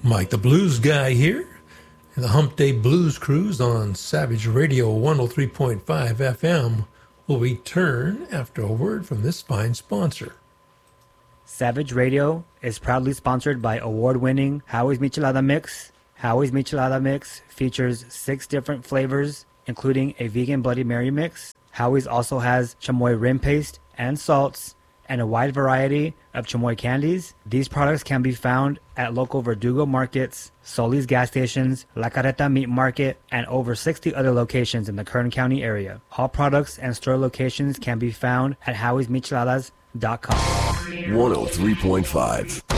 Mike the Blues Guy here, and the Hump Day Blues Cruise on Savage Radio 103.5 FM will return after a word from this fine sponsor. Savage Radio is proudly sponsored by award-winning Howie's Michelada Mix. Howie's Michelada Mix features 6 different flavors, including a vegan Bloody Mary mix. Howie's also has chamoy rim paste and salts, and a wide variety of chamoy candies. These products can be found at local Verdugo markets, Soli's gas stations, La Carreta Meat Market, and over 60 other locations in the Kern County area. All products and store locations can be found at howiesmicheladas.com. 103.5